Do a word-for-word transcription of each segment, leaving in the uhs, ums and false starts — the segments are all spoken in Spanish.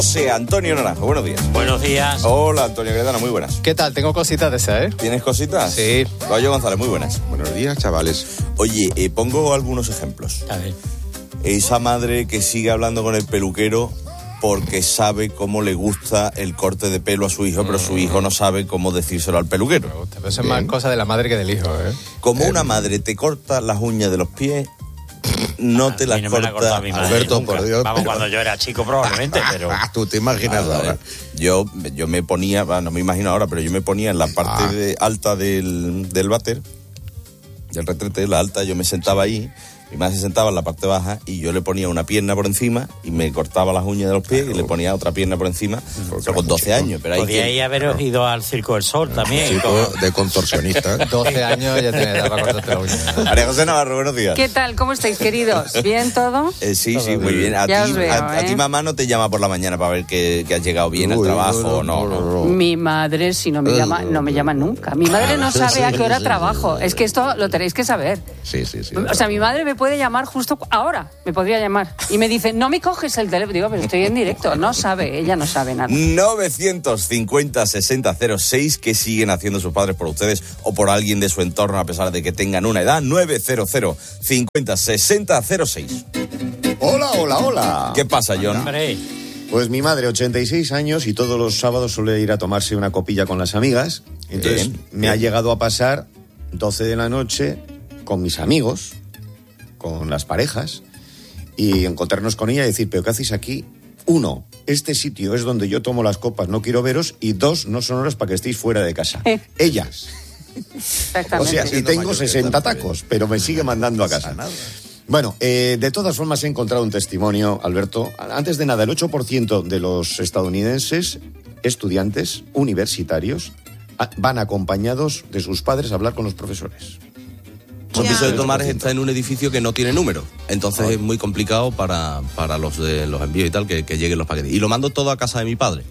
Sea Antonio Naranjo, buenos días. Buenos días. Hola, Antonio Gredana, muy buenas. ¿Qué tal? Tengo cositas de esas, ¿eh? ¿Tienes cositas? Sí. Caballo González, muy buenas. Buenos días, chavales. Oye, eh, pongo algunos ejemplos. A ver. Esa madre que sigue hablando con el peluquero porque sabe cómo le gusta el corte de pelo a su hijo, pero su hijo no sabe cómo decírselo al peluquero. Me gusta, pero eso es más cosa de la madre que del hijo, ¿eh? Como eh, una madre te corta las uñas de los pies, no te las no corta... me la cortó mi madre Alberto, nunca. por Dios, Vamos, pero- cuando yo era chico probablemente, pero... Tú te imaginas Ah, ahora. Yo, yo me ponía, bueno, no me imagino ahora, pero yo me ponía en la parte Ah. de- alta del, del váter, del retrete, la alta, yo me sentaba ahí, mi madre se sentaba en la parte baja y yo le ponía una pierna por encima y me cortaba las uñas de los pies y le ponía otra pierna por encima, pero con doce años. Pero hay Podíais que... haber ido al Circo del Sol también. Chico con- de contorsionista. doce años ya tenés edad para cortarte la uña. María José Navarro, buenos días. ¿Qué tal? ¿Cómo estáis, queridos? ¿Bien todo? Eh, sí, sí, muy bien. A ti, Ya os veo, a, a ¿eh? ti mamá no te llama por la mañana para ver que, que has llegado bien al Uy, trabajo o no, no. Mi madre, si no me llama, no me llama nunca. Mi madre no sabe a qué hora trabajo. Es que esto lo tenéis que saber. Sí, sí, sí. O sea, mi madre me puede llamar justo ahora, me podría llamar. Y me dice, no me coges el teléfono. Digo, pero estoy en directo. No sabe, ella no sabe nada. novecientos cincuenta sesenta cero seis, ¿qué siguen haciendo sus padres por ustedes o por alguien de su entorno a pesar de que tengan una edad? novecientos cincuenta sesenta cero seis. Hola, hola, hola. ¿Qué pasa, John? Hombre, Pues mi madre, ochenta y seis años, y todos los sábados suele ir a tomarse una copilla con las amigas. Entonces Bien, me bien. ha llegado a pasar doce de la noche con mis amigos, con las parejas, y encontrarnos con ella y decir, ¿pero qué hacéis aquí? Uno, este sitio es donde yo tomo las copas, no quiero veros, y dos, no son horas para que estéis fuera de casa. Eh. Ellas. O Exactamente. sea, y Siendo tengo mayor que sesenta está, tacos, pero me sigue mandando a casa. nada. Bueno, eh, de todas formas he encontrado un testimonio, Alberto. Antes de nada, el ocho por ciento de los estadounidenses, estudiantes universitarios, a- van acompañados de sus padres a hablar con los profesores. Un piso de Tomares está en un edificio que no tiene número, entonces es muy complicado para, para los de los envíos y tal que, que lleguen los paquetes. Y lo mando todo a casa de mi padre.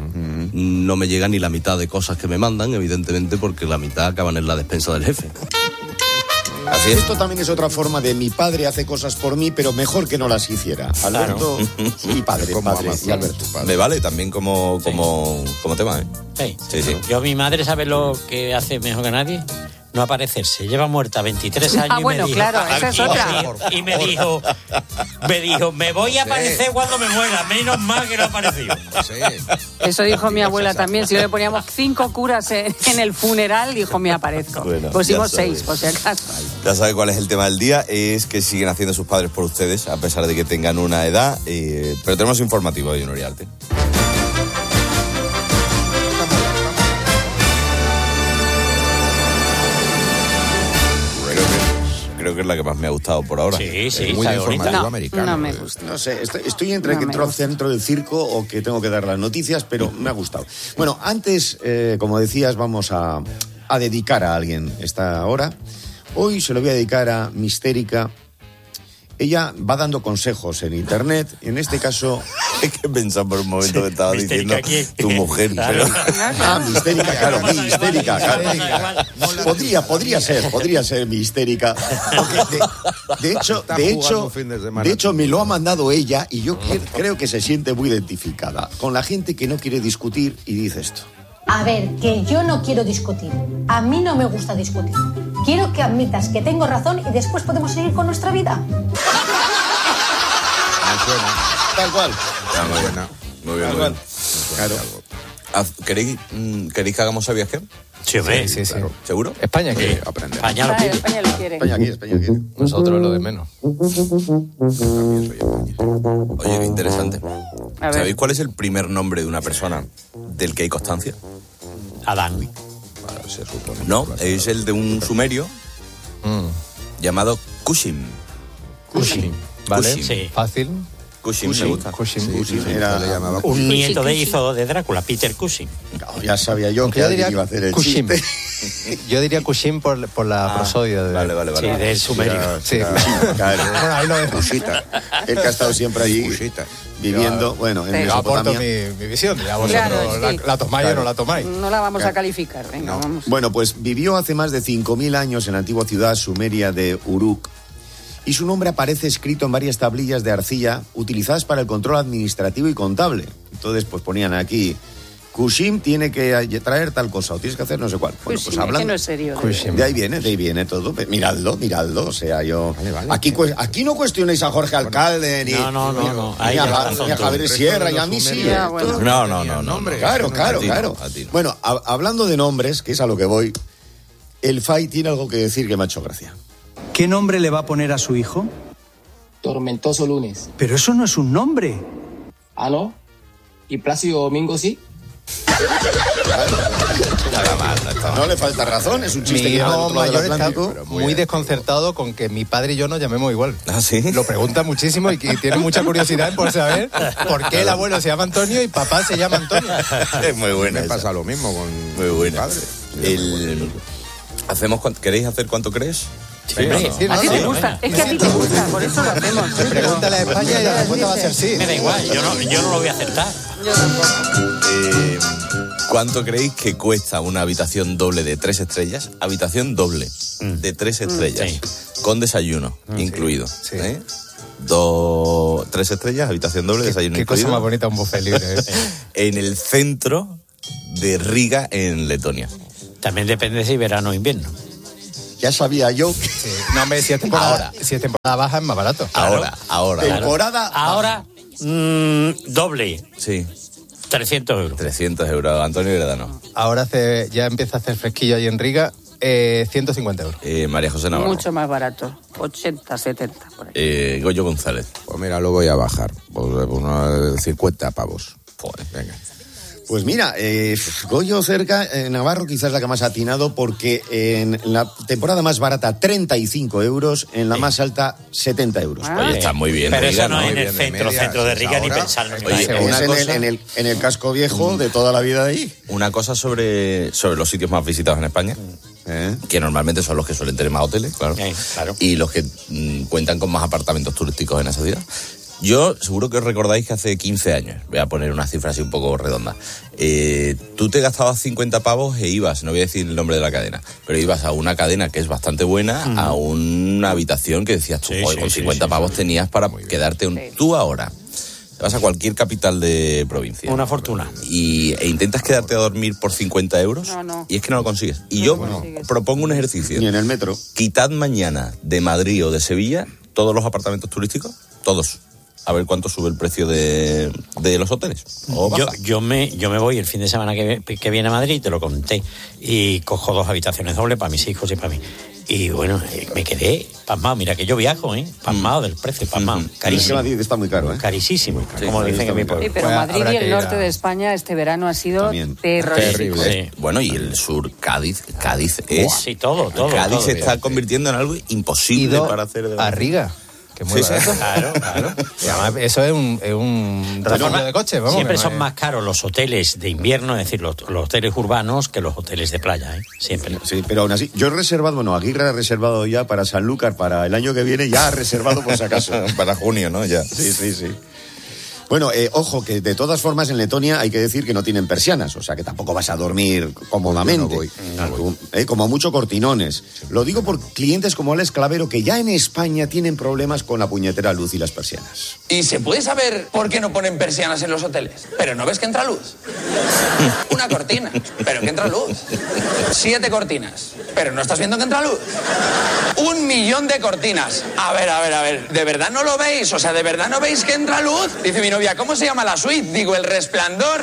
No me llega ni la mitad de cosas que me mandan, evidentemente, porque la mitad acaban en la despensa del jefe. Así es. Esto también es otra forma de mi padre hace cosas por mí, pero mejor que no las hiciera. Alberto y padre, Como padre amas y a Alberto. tu padre. Me vale también como, como, como tema, ¿eh? sí. Sí, sí. Yo, mi madre, ¿sabe lo que hace mejor que nadie? No aparecerse. Lleva muerta veintitrés años. Ah, y bueno, me dijo, claro, esa es y me otra. dijo- Y me dijo, me dijo, me voy a aparecer cuando me muera. Menos mal que no ha aparecido. Sí. Eso dijo mi abuela también. Si le poníamos cinco curas en, en el funeral, dijo, me aparezco. Bueno, Pusimos ya sabes. seis, por si acaso. Ya sabe cuál es el tema del día, es que siguen haciendo sus padres por ustedes, a pesar de que tengan una edad, eh, pero tenemos informativo de Unorialte. Creo que, creo que es la que más me ha gustado por ahora. Sí, sí, Muy está informativo bonita. No, americano. no me eh. gusta. No sé, estoy, estoy entre No que me entro al gusta. centro del circo o que tengo que dar las noticias, pero me ha gustado. Bueno, antes, eh, como decías, vamos a, a dedicar a alguien esta hora. Hoy se lo voy a dedicar a Mistérica. Ella va dando consejos en internet, y en este caso... Es que pensaba por un momento que estaba diciendo Mistérica, ¿quién? tu mujer, Claro. pero... Ah, Mistérica, claro, Pasa mi igual, histérica, pasa claro. igual. Podría, podría ser, podría ser mi histérica. Porque de, de hecho, Está de jugando hecho, un fin de semana. de hecho, me lo ha mandado ella y yo cre- creo que se siente muy identificada con la gente que no quiere discutir y dice esto. A ver, que yo no quiero discutir. A mí no me gusta discutir. Quiero que admitas que tengo razón y después podemos seguir con nuestra vida. Me suena. Tal cual. Ah, muy bien, muy bien, muy bien. Claro. Haz- ¿Queréis, mm, ¿Queréis que hagamos Sabías qué? Sí, hombre. Sí, sí. ¿Seguro? España, que Aprender. España lo Claro, pide. España lo quiere. España aquí, España aquí. nosotros lo de menos. Oye, qué interesante. A ver. ¿Sabéis cuál es el primer nombre de una persona del que hay constancia? Adán. Se supone. No, es el de un sumerio Mm. llamado Cushim. Cushing, ¿vale? Cushing. Sí. Fácil. Cushim, me gusta. Cushing. Sí, sí, sí, Era se le llamaba Un Cushing. nieto de Cushing. hizo de Drácula, Peter Cushing. No, ya sabía yo que Yo alguien diría iba a hacer el Cushing. chiste. Yo diría Cushing por, por la prosodia. De... Vale, vale, Sí, vale. del sumerio. Sí. Claro. Bueno, ahí lo dejo. Cusita. El que ha estado siempre allí Cusita. viviendo, bueno, en Sí. Yo aporto Mesopotamia. mi, mi visión. Ya vosotros Claro, la, sí. la tomáis Claro. o no la tomáis. No la vamos a calificar, venga, vamos. Bueno, pues vivió hace más de cinco mil años en la antigua ciudad sumeria de Uruk y su nombre aparece escrito en varias tablillas de arcilla utilizadas para el control administrativo y contable. Entonces, pues ponían aquí, Cushing tiene que traer tal cosa, o tienes que hacer no sé cuál. Bueno, Cushing, pues es que hablando... no es serio. de Cushing. De ahí viene, de ahí viene todo. Miradlo, miradlo. O sea, yo. Vale, vale. Aquí, cu- aquí no cuestionéis a Jorge Alcalde, ni, No, no, no, ni, no. ni Ahí a, ya Ja- razón ni a tú. Javier El Sierra, resto de y a los mí sí. sumerios, Ya, esto- bueno. No, no, no, no. Nombre. no. Claro, claro, A ti no, claro. a ti no. Bueno, a- hablando de nombres, que es a lo que voy, el F A I tiene algo que decir que me ha hecho gracia. ¿Qué nombre le va a poner a su hijo? Tormentoso lunes. Pero eso no es un nombre. Ah, ¿no? ¿Y Plácido Domingo sí? Nada mal, no está mal. No le falta razón, es un Mi chiste que va del hijo otro lado del mayor está Atlántico. muy desconcertado con que mi padre y yo nos llamemos igual. ¿Ah, sí? Lo pregunta muchísimo y, y tiene mucha curiosidad por saber por qué el abuelo se llama Antonio y papá se llama Antonio. Es muy buena Me esa. pasa lo mismo con Muy buena. mi padre. El... ¿Hacemos cuan- ¿Queréis hacer cuánto crees? Sí, ¿o no? sí, no, A ti no, te no. gusta, es que a ti te gusta, por eso lo hacemos. sí, pero- Pregúntale a España y la respuesta va a ser sí. Me da igual, yo no, yo no lo voy a acertar. Yo tampoco. Eh, ¿Cuánto creéis que cuesta una habitación doble de tres estrellas? Habitación doble de tres estrellas, con desayuno incluido. sí. ¿eh? Dos, tres estrellas, habitación doble, desayuno Qué cosa incluido. más bonita un buffet libre. ¿eh? En el centro de Riga, en Letonia. También depende si verano o invierno. Ya sabía yo. Sí. No, hombre, si es temporada, Ahora. si es temporada baja es más barato. Ahora, ahora. Temporada. Ahora, mm, doble, Sí, trescientos euros. trescientos euros. Antonio Heredano. Ahora hace, ya empieza a hacer fresquillo ahí en Riga, eh, ciento cincuenta euros. Eh, María José Navarro. Mucho más barato, ochenta, setenta, por ahí. Eh, Goyo González. Pues mira, lo voy a bajar. Pues unos cincuenta pavos. Joder. Venga. Pues mira, eh, Goyo cerca, eh, Navarro quizás la que más ha atinado porque en la temporada más barata treinta y cinco euros, en la más alta setenta euros. Ah. Oye, está muy bien. Pero Riga, eso no, ¿no? es en Muy el bien, de centro, media, centro de si Riga, ni ahora- pensarlo. ni Oye, Es pensarlo. una en, el, cosa- en, el, en el casco viejo de toda la vida de ahí. Una cosa sobre, sobre los sitios más visitados en España, ¿Eh? que normalmente son los que suelen tener más hoteles, claro, Sí, claro. y los que mm, cuentan con más apartamentos turísticos en esa ciudad. Yo seguro que os recordáis que hace quince años, voy a poner una cifra así un poco redonda, eh, tú te gastabas cincuenta pavos e ibas, no voy a decir el nombre de la cadena, pero ibas a una cadena que es bastante buena, a una habitación que decías tú, Sí, "Joder, sí, con sí, cincuenta sí, pavos tenías para quedarte un... Sí. Tú ahora te vas a cualquier capital de provincia. Una fortuna. Y, e intentas quedarte a dormir por cincuenta euros No, no. y es que no lo consigues. Y No yo lo consigues. propongo un ejercicio. Ni en el metro. Quitad mañana de Madrid o de Sevilla todos los apartamentos turísticos, todos. A ver cuánto sube el precio de, de los hoteles. O Yo, baja. yo, me, yo me voy el fin de semana que, que viene a Madrid, te lo conté, y cojo dos habitaciones dobles para mis hijos y para mí. Y bueno, eh, me quedé pasmado. Mira que yo viajo, ¿eh? Pasmado del precio, pasmado. Mm. Es que Carísimo. Madrid está muy caro, ¿eh? Carísimo, Sí, como Madrid dicen está en mi muy pueblo. Sí, pero Pues Madrid habrá y el que ir norte a- de España este verano ha sido También. terrorífico. Sí. Bueno, y el sur, Cádiz, Cádiz es... Sí, todo, todo. Cádiz todo, se está sí. convirtiendo en algo imposible Ido para hacer... de- a Riga, que es muy Sí, sí. barato. Claro, claro. Y además, eso es un, es un refugio de coche, vamos. Siempre que no son es- más caros los hoteles de invierno, es decir, los, los hoteles urbanos, que los hoteles de playa, ¿eh? Siempre. Sí, pero aún así, yo he reservado, bueno, Aguirre ha reservado ya para Sanlúcar para el año que viene, ya ha reservado por si acaso. para junio, ¿no? Ya. Sí, sí, sí. Bueno, eh, ojo, que de todas formas en Letonia hay que decir que no tienen persianas, o sea que tampoco vas a dormir cómodamente. Yo no voy, no voy. Eh, como mucho cortinones. Lo digo por clientes como Alex Clavero, que ya en España tienen problemas con la puñetera luz y las persianas. ¿Y se puede saber por qué no ponen persianas en los hoteles? ¿Pero no ves que entra luz? Una cortina, pero que entra luz. Siete cortinas, pero no estás viendo que entra luz. Un millón de cortinas. A ver, a ver, a ver, ¿de verdad no lo veis? O sea, ¿de verdad no veis que entra luz? Dice mi novia, ¿cómo se llama la suite? Digo, El Resplandor.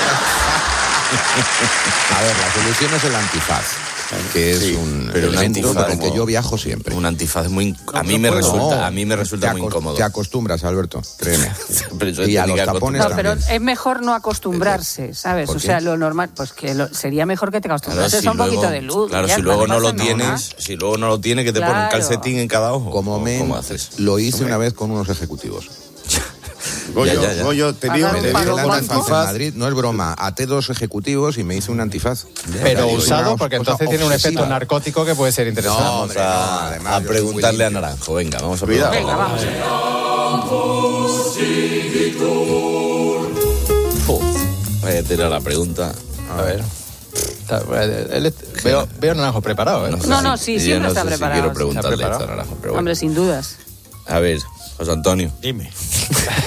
A ver, la solución es el antifaz, que es Sí, un pero un elemento antifaz con el que como- yo viajo siempre. Un antifaz muy... inc- a mí No me puedo. resulta, No, a mí me resulta te muy acos- incómodo. Te acostumbras, Alberto, créeme. Pero yo Y a tenía los que tapones No, acostumbrarme. pero también. es mejor no acostumbrarse, ¿sabes? ¿Por O qué? sea, lo normal, pues que lo- sería mejor que te Claro, acostumbrases si a un luego, poquito de luz. claro, ya si está, luego no pasa lo nada. tienes, si luego no lo tienes, que te ponen un Claro. calcetín en cada ojo. Como ¿O men, ¿Cómo haces? lo hice una vez con unos ejecutivos. Goyo, Ya, ya, ya. Goyo, te A digo, dar un te palo digo blanco. con antifaz en antifaz. Madrid, no es broma. Até dos ejecutivos y me hice un antifaz. Pero Es usado, una porque cosa entonces tiene un efecto obsesiva. narcótico que puede ser interesante. No, Vamos hombre, no, a, además a yo soy muy preguntarle a limpio. Naranjo. Venga, vamos a Cuidado. preguntarle. Venga, vamos. Fu, Voy a tirar la pregunta. A ver. Está- él est- veo, veo Naranjo preparado, ¿eh? sé No, si- no, sí, yo siempre no está sé si preparado. quiero preguntarle ¿Está esto a preparado? Naranjo, pero bueno. Hombre, sin dudas. A ver, José Antonio. Dime.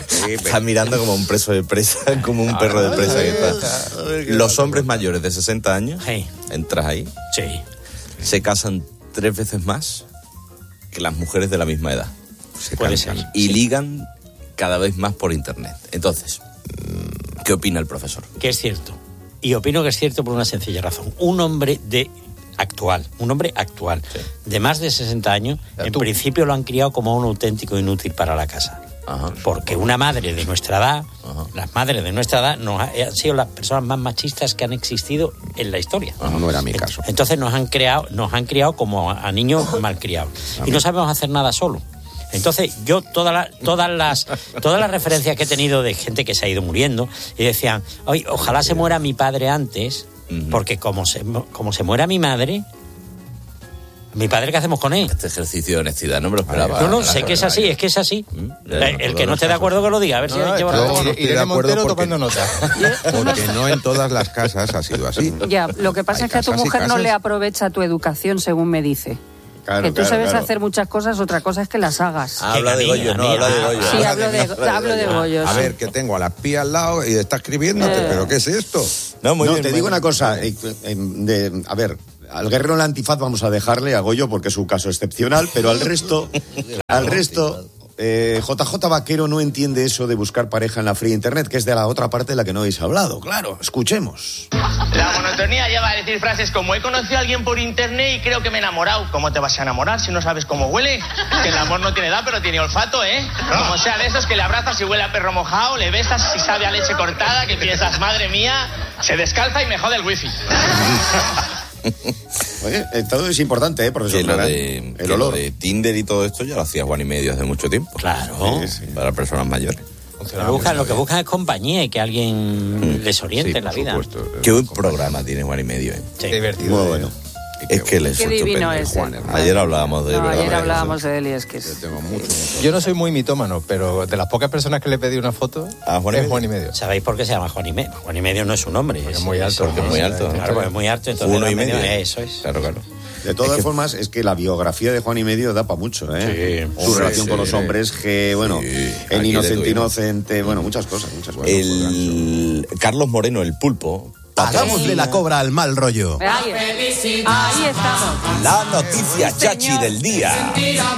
Está mirando como un preso de presa, como un perro de presa que está. Los hombres mayores de sesenta años, Sí. entras ahí, Sí. se casan tres veces más que las mujeres de la misma edad. Se Puede casan ser, y sí. ligan cada vez más por internet. Entonces, ¿qué opina el profesor? Que es cierto. Y opino que es cierto por una sencilla razón. Un hombre de actual, un hombre actual, Sí. de más de sesenta años, Ya en tú. principio lo han criado como un auténtico inútil para la casa. Ajá. Porque una madre de nuestra edad, Ajá. las madres de nuestra edad, nos ha- han sido las personas más machistas que han existido en la historia. No, no era mi caso. Entonces nos han creado, nos han criado como a, a niños malcriados. Y no sabemos hacer nada solo. Entonces, yo todas las, todas las, todas las referencias que he tenido de gente que se ha ido muriendo, y decían, oye, ojalá se muera mi padre antes, porque como se, como se muera mi madre, mi padre, ¿qué hacemos con él? Este ejercicio de honestidad no me lo esperaba. No, no, sé que es así, es que es así. El, el que no esté de acuerdo que lo diga, a ver si No, lleva no, razón. Irene estoy de acuerdo Montero porque- tomando nota. Porque no en todas las casas ha sido así. Ya, lo que pasa Hay es que a tu casas y mujer no casas. le aprovecha tu educación, según me dice. Claro, que tú claro, sabes claro. hacer muchas cosas, otra cosa es que las hagas. Habla de Que a mí, Goyo, a no, mí, habla de ah, Goyo. Sí, Habla hablo de, hablo de Goyo. A sí. ver, que tengo a la pía al lado y está escribiéndote, Eh. ¿pero qué es esto? No, muy no, bien, te muy digo bien. una cosa. eh, eh, de- a ver, al guerrero en la antifaz vamos a dejarle a Goyo porque es un caso excepcional, pero al resto, al resto, eh, J J Vaquero no entiende eso de buscar pareja en la fría internet, que es de la otra parte de la que no habéis hablado. Claro, escuchemos. La monotonía lleva a decir frases como he conocido a alguien por internet y creo que me he enamorado. ¿Cómo te vas a enamorar si no sabes cómo huele? Que el amor no tiene edad, pero tiene olfato, ¿eh? Como sea de esos que le abrazas y huele a perro mojado, le besas y sabe a leche cortada, que piensas, madre mía, se descalza y me jode el wifi. Oye, eh, todo es importante, ¿eh, profesor? Que lo Clara? de, que El lo olor. de Tinder y todo esto ya lo hacía Juan y Medio hace mucho tiempo. Claro. Sí, sí, para personas mayores. Lo, que buscan, lo que buscan es compañía y que alguien les oriente Sí, en la por vida. supuesto. Qué buen programa tiene Juan y Medio, ¿eh? Sí. Divertido. Muy bueno. Es que les Qué divino es. Juan, hermano. Ayer hablábamos de No, verdad. ayer hablábamos de él y es que Yo es... tengo mucho, mucho. Yo no soy muy mitómano, pero de las pocas personas que le pedí una foto, ¿A Juan y es Medio? Juan y Medio. ¿Sabéis por qué se llama Juan y Medio? Juan y Medio no es un nombre. Porque Es es muy alto. porque es muy alto. Claro, porque es muy alto. Entonces Uno y los medio. medios- Eso es. Claro, claro. De todas Es que- formas, es que la biografía de Juan y Medio da para mucho, ¿eh? Sí. Su Sí, relación sí, con los sí. hombres, que, bueno, Sí, en aquí Inocente le tuvimos. Inocente, bueno, muchas cosas, muchas cosas. El Carlos Moreno, el pulpo. Hagámosle la cobra al mal rollo. Ahí, ahí estamos. La noticia chachi del día.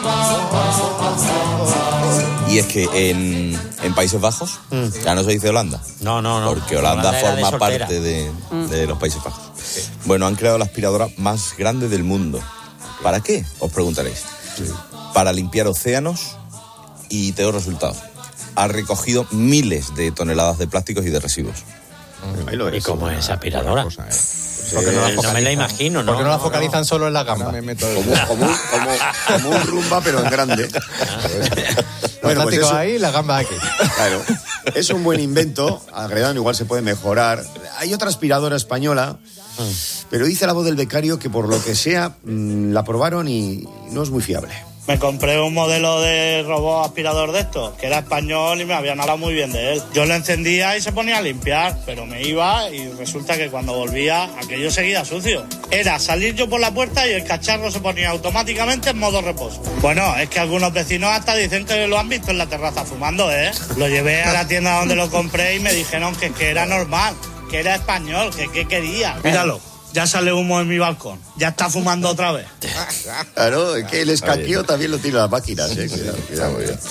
Y es que en, en Países Bajos, ya no se dice Holanda. No, no, no. Porque Holanda, Holanda era de forma soltera. parte de, de los Países Bajos. Bueno, han creado la aspiradora más grande del mundo. ¿Para qué? Os preguntaréis. Para limpiar océanos y te doy resultados. Ha recogido miles de toneladas de plásticos y de residuos. Ahí lo ¿Y es. cómo es aspiradora? Cosa, ¿eh? Porque no la Eh, no me la imagino, ¿no? ¿Por qué no la No, focalizan solo en la gamba? Ahora me meto el- Como, como, un- como, como un rumba, pero en grande. Los Bueno, pues plásticos eso- ahí y la gamba aquí. Claro. Es un buen invento. Agregando igual se puede mejorar. Hay otra aspiradora española, pero dice la voz del becario que por lo que sea mm, la probaron y no es muy fiable. Me compré un modelo de robot aspirador de estos, que era español y me habían hablado muy bien de él. Yo lo encendía y se ponía a limpiar, pero me iba y resulta que cuando volvía aquello seguía sucio. Era salir yo por la puerta y el cacharro se ponía automáticamente en modo reposo. Bueno, es que algunos vecinos hasta dicen que lo han visto en la terraza fumando, ¿eh? Lo llevé a la tienda donde lo compré y me dijeron que, que era normal, que era español, que qué quería. Míralo. Ya sale humo en mi balcón. Ya está fumando otra vez. Claro, es que el escaqueo también lo tiene las máquinas. ¿eh? Cuidado, cuidado. Muy bien.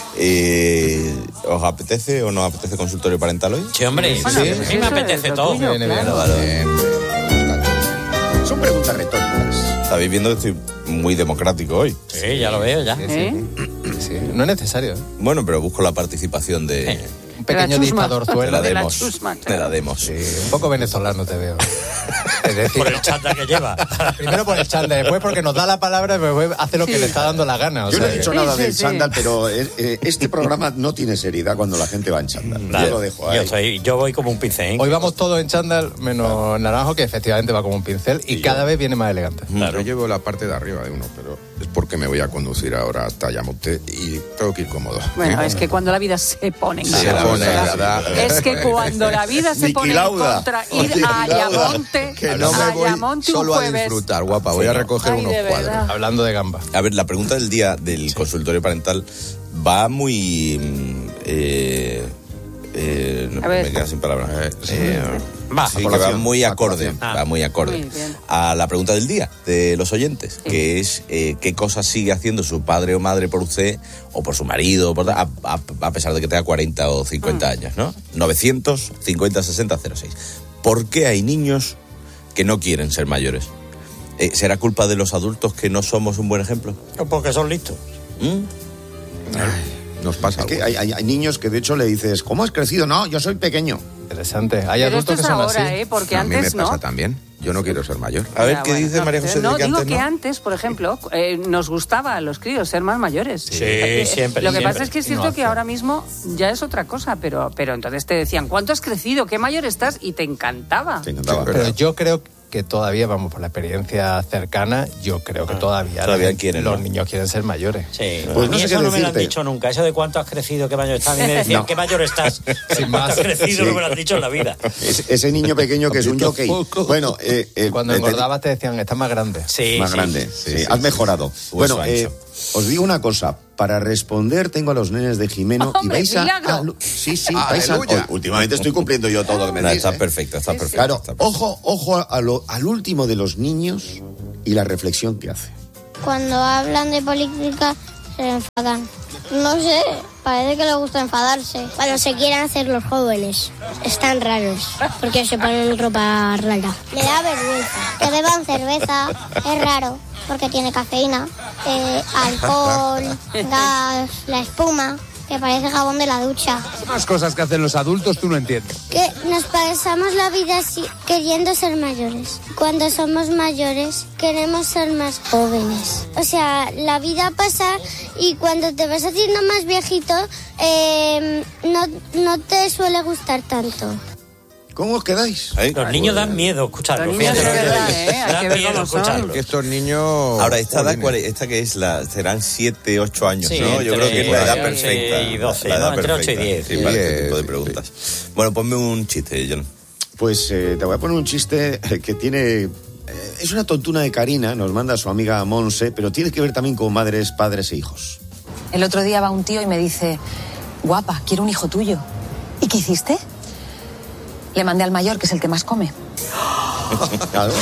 Eh, ¿Os apetece o no apetece consultorio parental hoy? Sí, hombre. Bueno, sí, pues a mí eso me es apetece lo todo. tuyo, Viene bien, claro. Vale. Son preguntas retóricas. Estáis viendo que estoy muy democrático hoy. Sí, ya lo veo, ya. ¿Eh? Sí, no es necesario. ¿eh? Bueno, pero busco la participación de, Un pequeño chusma. dictador de zuelo. la de la demos. chusma, De la demos. Sí, un poco venezolano te veo. Es decir, Por el chanda que lleva. primero por el chándal, después porque nos da la palabra y después hace lo que le está dando la gana. O Yo no sea, he dicho que- nada sí, del sí. chándal, pero eh, eh, este programa no tiene seriedad cuando la gente va en chándal. Claro. Yo lo dejo ahí. Yo, soy, yo voy como un pincel. Hoy vamos todos en chándal, menos Naranjo, que efectivamente va como un pincel y cada vez viene más elegante. Yo llevo la parte de arriba de uno, pero es porque me voy a conducir ahora hasta Ayamonte y tengo que ir cómodo. Bueno, ¿eh? es que cuando la vida se pone en Se contra- pone, ¿verdad? Es que cuando la vida se Niki pone en Lauda. contra, ir Oye, a Lauda, Ayamonte, Que no me a voy Ayamonte un solo a jueves. disfrutar, guapa. Voy a recoger Ay, unos de cuadros. verdad. Hablando de gamba. A ver, la pregunta del día del consultorio parental va muy... Eh, eh, no, A ver. me quedo sin palabras. Eh, sí. Eh, Va, sí, a que va colación, muy a acorde, colación. Ah. va muy acorde Muy bien. a la pregunta del día de los oyentes, que es eh, qué cosas sigue haciendo su padre o madre por usted, o por su marido, por, a, a, a pesar de que tenga cuarenta o cincuenta Mm. años, ¿no? novecientos cincuenta sesenta cero seis. ¿Por qué hay niños que no quieren ser mayores? Eh, ¿Será culpa de los adultos que no somos un buen ejemplo? Porque son listos. ¿Mm? Ay, nos pasa Es que algo. hay, hay- hay niños que de hecho le dices, ¿cómo has crecido? No, yo soy pequeño. Interesante. Hay Pero esto adultos es que son ahora, así. ¿eh? Porque A mí antes me pasa no. también. Yo no quiero ser mayor. A ver, Ya, ¿qué bueno, dice no, María José No, de que digo antes que no? antes, por ejemplo, eh, nos gustaba a los críos ser más mayores. Sí, Eh, siempre, Lo que siempre. pasa es que es cierto No que hace. ahora mismo ya es otra cosa, pero, pero entonces te decían, ¿cuánto has crecido? ¿Qué mayor estás? Y te encantaba. Te encantaba. Pero yo creo que todavía, vamos, por la experiencia cercana, yo creo que todavía, Todavía la- quieren, los ¿no? niños quieren ser mayores. Sí. Pues a no mí sé eso qué no me lo han decirte. dicho nunca. Eso de cuánto has crecido, qué mayor estás. A mí me decían, No. ¿qué mayor estás? Sin ¿Cuánto más. has crecido? Sí. No me lo han dicho en la vida. Es- ese niño pequeño que es un jockey. Bueno, eh, eh, Cuando eh, te- engordabas te decían, estás más grande. Sí, más sí. grande. sí, Sí, sí, has sí. mejorado. Hueso Bueno, ancho. eh, os digo una cosa. Para responder tengo a los nenes de Jimeno y ¡Hombre, vais a... milagro! a- sí, sí, vais a... ¡Aleluya! Hoy- últimamente estoy cumpliendo yo todo lo que me No, decís. está ¿eh? perfecto, está perfecto. Claro, está perfecto. ojo, ojo a- a lo- al último de los niños y la reflexión que hace. Cuando hablan de política se enfadan. No sé, parece que les gusta enfadarse. Cuando se quieren hacer los jóvenes. Están raros, porque se ponen ropa rara. Le da vergüenza. Que beban cerveza es raro, porque tiene cafeína, eh, alcohol, gas, la espuma, que parece jabón de la ducha. Más cosas que hacen los adultos tú no entiendes. Que nos pasamos la vida así, queriendo ser mayores. Cuando somos mayores, queremos ser más jóvenes. O sea, la vida pasa y cuando te vas haciendo más viejito, eh, no, no te suele gustar tanto. ¿Cómo os quedáis? Ahí. Los niños dan miedo escucharlo. Los niños fíjate de lo que verdad, te digo. ¿eh? Hay Dan que ver miedo cómo son. escucharlo. Que estos niños... Ahora, esta edad, jolines. ¿cuál es? Esta que es la, serán siete, ocho años, Sí, ¿no? Yo entre creo que es la edad ocho perfecta. y doce, la edad ¿no? Entre ocho y perfecta, diez. sí, para este Sí, tipo de sí, preguntas. Bueno, ponme un chiste, John. Pues eh, te voy a poner un chiste que tiene... eh, es una tontuna de Karina, nos manda su amiga Monse, pero tiene que ver también con madres, padres e hijos. El otro día va un tío y me dice, guapa, quiero un hijo tuyo. ¿Y qué hiciste? Le mandé al mayor, que es el que más come. Claro.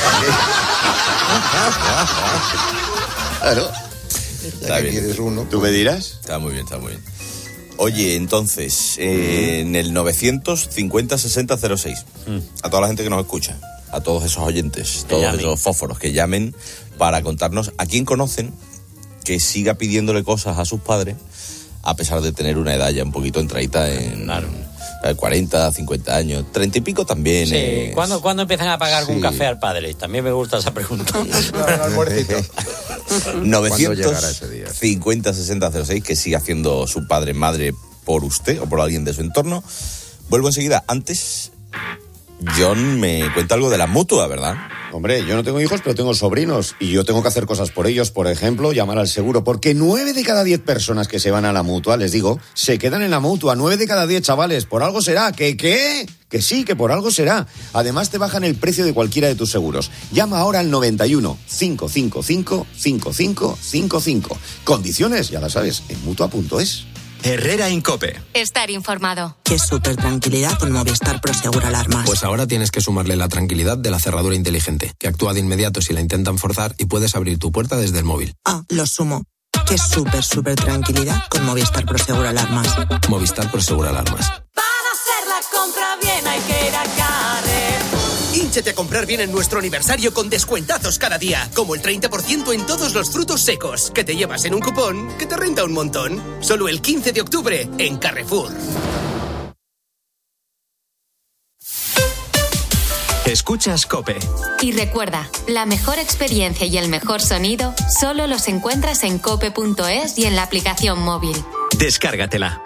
Claro. Está bien. Quieres uno. ¿Tú me dirás? Está muy bien, está muy bien. Oye, entonces, eh, en el novecientos cincuenta sesenta cero seis, a toda la gente que nos escucha, a todos esos oyentes, todos llamen. esos fósforos que llamen para contarnos a quién conocen que siga pidiéndole cosas a sus padres a pesar de tener una edad ya un poquito entradita en eh, cuarenta, cincuenta años, treinta y pico también. Sí, eh, ¿cuándo, ¿cuándo empiezan a pagar algún Sí. café al padre? También me gusta esa pregunta. novecientos cincuenta sesenta cero seis, que sigue haciendo su padre, madre por usted o por alguien de su entorno. Vuelvo enseguida. Antes, John me cuenta algo de la mutua, ¿verdad? Hombre, yo no tengo hijos, pero tengo sobrinos y yo tengo que hacer cosas por ellos. Por ejemplo, llamar al seguro, porque nueve de cada diez personas que se van a la mutua, les digo, se quedan en la mutua. Nueve de cada diez, chavales. Por algo será. ¿Que qué? Que sí, que por algo será. Además, te bajan el precio de cualquiera de tus seguros. Llama ahora al noventa y uno, cinco cinco cinco, cinco cinco cinco cinco. Condiciones, ya las sabes, en mutua punto es. Herrera Incope. Estar informado. Qué súper tranquilidad con Movistar Prosegur Alarmas. Pues ahora tienes que sumarle la tranquilidad de la cerradura inteligente, que actúa de inmediato si la intentan forzar y puedes abrir tu puerta desde el móvil. Ah, lo sumo. Qué súper, súper tranquilidad con Movistar Prosegur Alarmas. Movistar Prosegur Alarmas. Para hacer la compra bien hay que ir a Carrefour. Hínchate a comprar bien en nuestro aniversario con descuentazos cada día, como el treinta por ciento en todos los frutos secos, que te llevas en un cupón que te renta un montón. Solo el quince de octubre en Carrefour. Escuchas COPE. Y recuerda, la mejor experiencia y el mejor sonido solo los encuentras en cope punto es y en la aplicación móvil. Descárgatela.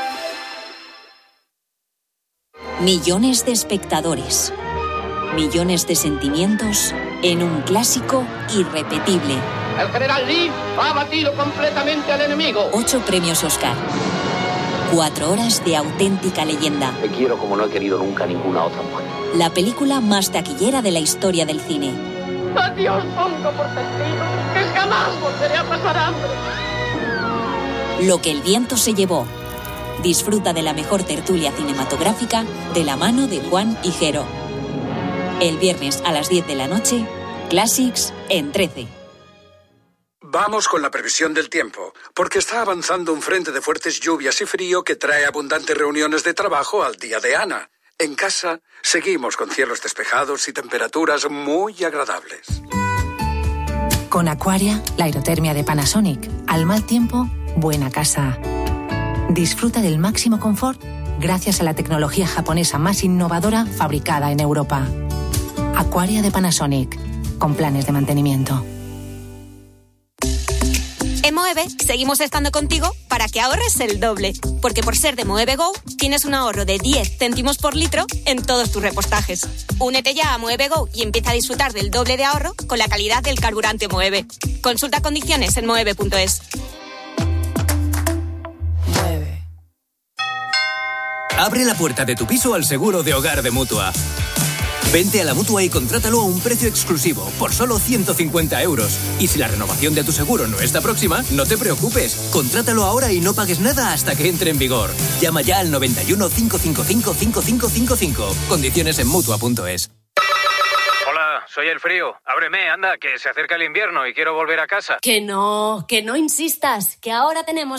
Millones de espectadores, millones de sentimientos en un clásico irrepetible. El general Lee ha batido completamente al enemigo. Ocho premios Oscar. Cuatro horas de auténtica leyenda. Te quiero como no he querido nunca ninguna otra mujer. La película más taquillera de la historia del cine. Adiós, pongo por testigo que jamás volveré a pasar hambre. Lo que el viento se llevó. Disfruta de la mejor tertulia cinematográfica de la mano de Juan y Jero. El viernes a las diez de la noche, Classics en trece. Vamos con la previsión del tiempo, porque está avanzando un frente de fuertes lluvias y frío que trae abundantes reuniones de trabajo al día de Ana. En casa, seguimos con cielos despejados y temperaturas muy agradables. Con Aquaria, la aerotermia de Panasonic. Al mal tiempo, buena casa. Disfruta del máximo confort gracias a la tecnología japonesa más innovadora fabricada en Europa. Aquaria de Panasonic, con planes de mantenimiento. En Moeve seguimos estando contigo para que ahorres el doble. Porque por ser de Moeve Go, tienes un ahorro de diez céntimos por litro en todos tus repostajes. Únete ya a Moeve Go y empieza a disfrutar del doble de ahorro con la calidad del carburante Moeve. Consulta condiciones en moeve punto es. Abre la puerta de tu piso al seguro de hogar de Mutua. Vente a la Mutua y contrátalo a un precio exclusivo, por solo ciento cincuenta euros. Y si la renovación de tu seguro no está próxima, no te preocupes. Contrátalo ahora y no pagues nada hasta que entre en vigor. Llama ya al noventa y uno, cinco cinco cinco, cinco cinco cinco cinco. Condiciones en Mutua punto es. Hola, soy el frío. Ábreme, anda, que se acerca el invierno y quiero volver a casa. Que no, que no insistas, que ahora tenemos